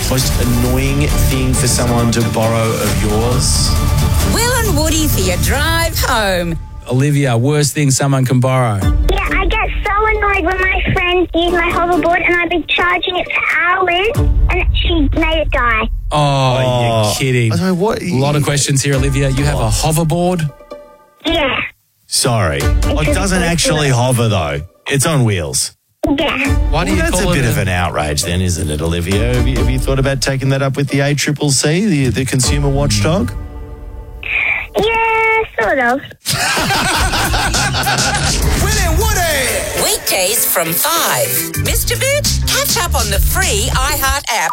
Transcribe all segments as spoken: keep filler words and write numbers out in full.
Most annoying thing for someone to borrow of yours? Will and Woody for your drive home. Olivia, worst thing someone can borrow. Yeah, I get so annoyed when my friends use my hoverboard and I've been charging it for hours and she made it die. Oh, Oh, you're kidding. I don't know what. A lot of questions here, Olivia. You have a hoverboard? Yeah, Sorry. It doesn't actually hover, though. It's on wheels. yeah. Why do Well, you that's call a it bit of an outrage then, isn't it, Olivia? Have you, have you thought about taking that up with the A C C C, the, the consumer watchdog? Yeah, sort of. Will and Woody. Weekdays from five. Mister Bitch, catch up on the free iHeart app.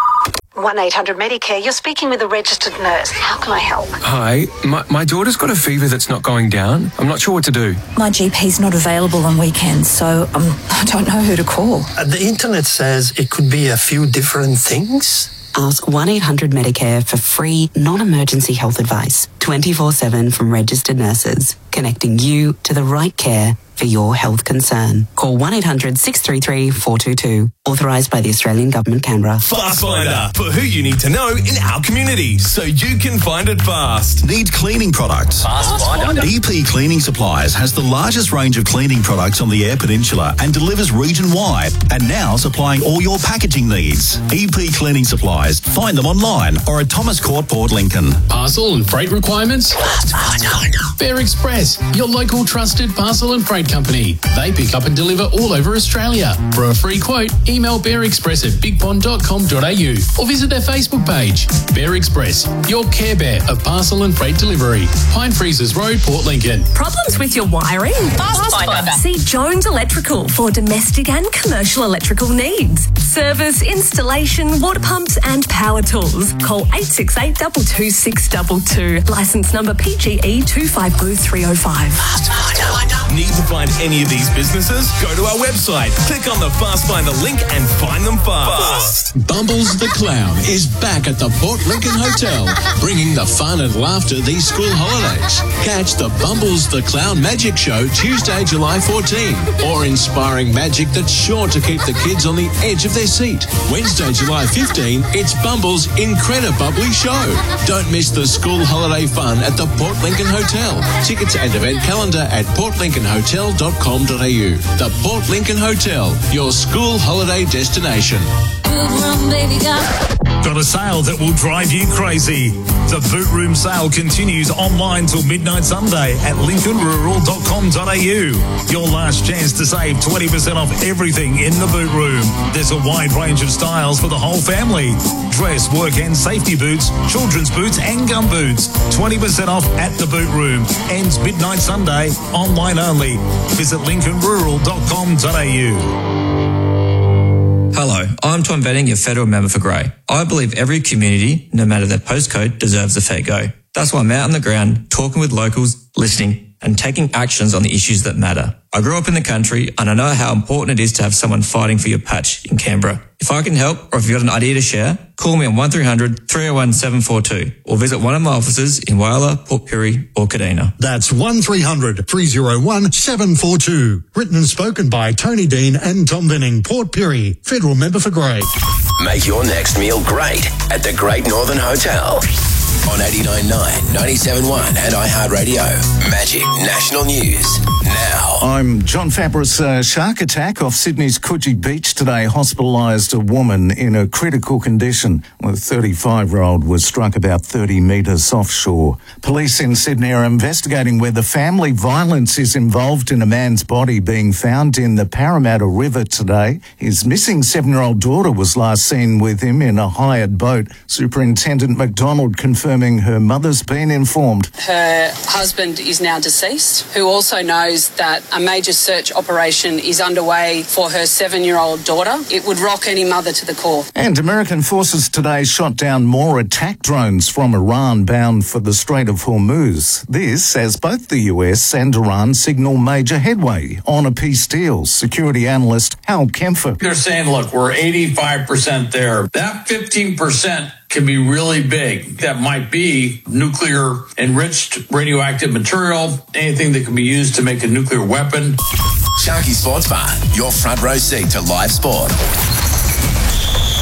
one eight hundred Medicare, you're speaking with a registered nurse. How can I help? Hi, my, my daughter's got a fever that's not going down. I'm not sure what to do. My G P's not available on weekends, so um, I don't know who to call. Uh, the internet says it could be a few different things. Ask one eight hundred Medicare for free, non-emergency health advice, twenty-four seven from registered nurses, connecting you to the right care for your health concern. Call one eight hundred six three three four two two. Authorised by the Australian Government, Canberra. Fast Finder, for who you need to know in our community, so you can find it fast. Need cleaning products? Fast Finder. E P Cleaning Supplies has the largest range of cleaning products on the Eyre Peninsula and delivers region-wide, and now supplying all your packaging needs. E P Cleaning Supplies. Find them online or at Thomas Court, Port Lincoln. Parcel and freight requirements? Fast Finder. Fair Express, your local trusted parcel and freight company. They pick up and deliver all over Australia. For a free quote, email bear express at big pond dot com dot a u or visit their Facebook page. Bear Express, your Care Bear of parcel and freight delivery. Pine Freezers Road, Port Lincoln. Problems with your wiring? Fast Finder. See Jones Electrical for domestic and commercial electrical needs. Service, installation, water pumps and power tools. Call eight six eight two two six two two. Licence number P G E two five zero three zero five. Fast Finder. Need to find any of these businesses? Go to our website, click on the Fast Finder link and find them fast. Bumbles the Clown is back at the Port Lincoln Hotel, bringing the fun and laughter these school holidays. Catch the Bumbles the Clown Magic Show Tuesday, July fourteenth, or inspiring magic that's sure to keep the kids on the edge of their seat. Wednesday, July fifteenth, it's Bumbles' Incredibubbly Show. Don't miss the school holiday fun at the Port Lincoln Hotel. Tickets and event calendar at port lincoln hotel dot com dot a u. The Port Lincoln Hotel, your school holiday destination. Got a sale that will drive you crazy. The Boot Room sale continues online till midnight Sunday at lincoln rural dot com dot a u. Your last chance to save twenty percent off everything in the Boot Room. There's a wide range of styles for the whole family. Dress, work and safety boots, children's boots and gum boots. twenty percent off at the Boot Room. Ends midnight Sunday, online only. Visit lincoln rural dot com dot a u. Hello, I'm Tom Benning, your federal member for Grey. I believe every community, no matter their postcode, deserves a fair go. That's why I'm out on the ground, talking with locals, listening, and taking actions on the issues that matter. I grew up in the country and I know how important it is to have someone fighting for your patch in Canberra. If I can help, or if you've got an idea to share, call me on one three hundred three oh one seven four two or visit one of my offices in Whyalla, Port Pirie or Kadina. That's one three hundred three oh one seven four two. Written and spoken by Tony Dean and Tom Benning, Port Pirie, federal member for Grey. Make your next meal great at the Great Northern Hotel. On eighty-nine point nine, ninety-seven point one and iHeartRadio. Magic National News now. I'm John Fabris. A shark attack off Sydney's Coogee Beach today hospitalised a woman in a critical condition. The thirty-five-year-old was struck about thirty metres offshore. Police in Sydney are investigating whether family violence is involved in a man's body being found in the Parramatta River today. His missing seven-year-old daughter was last seen with him in a hired boat. Superintendent McDonald confirmed her mother's been informed. Her husband is now deceased, who also knows that a major search operation is underway for her seven-year-old daughter. It would rock any mother to the core. And American forces today shot down more attack drones from Iran bound for the Strait of Hormuz. This as both the U S and Iran signal major headway on a peace deal. Security analyst Hal Kempfer. They're saying, look, we're eighty-five percent there. That fifteen percent can be really big. That might be nuclear enriched radioactive material, anything that can be used to make a nuclear weapon. Sharky Sports Bar, your front row seat to live sport.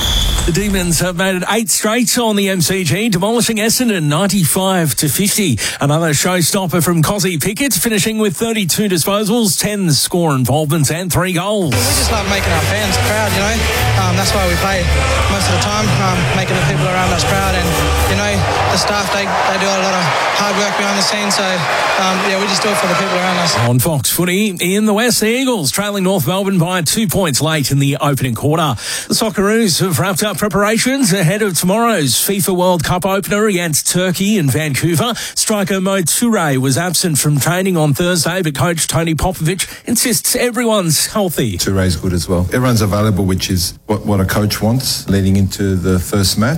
The Demons have made it eight straight on the M C G, demolishing Essendon ninety-five to fifty. Another showstopper from Cozzy Pickett, finishing with thirty-two disposals, ten score involvements and three goals. We just love making our fans proud, you know. Um, that's why we play most of the time, um, making the people around us proud. And, you know, the staff, they, they do a lot of hard work behind the scenes. So, um, yeah, we just do it for the people around us. On Fox Footy, in the West, the Eagles trailing North Melbourne by two points late in the opening quarter. The Socceroos have wrapped up preparations ahead of tomorrow's FIFA World Cup opener against Turkey in Vancouver. Striker Mo Toure was absent from training on Thursday, but coach Tony Popovic insists everyone's healthy. Toure's good as well. Everyone's available, which is what, what a coach wants leading into the first match.